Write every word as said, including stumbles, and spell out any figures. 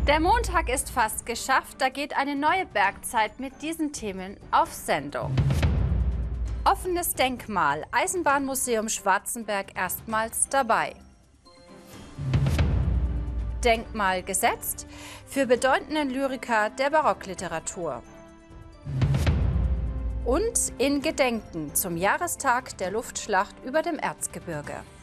Der Montag ist fast geschafft, da geht eine neue Bergzeit mit diesen Themen auf Sendung. Offenes Denkmal, Eisenbahnmuseum Schwarzenberg erstmals dabei. Denkmal gesetzt für bedeutenden Lyriker der Barockliteratur. Und in Gedenken zum Jahrestag der Luftschlacht über dem Erzgebirge.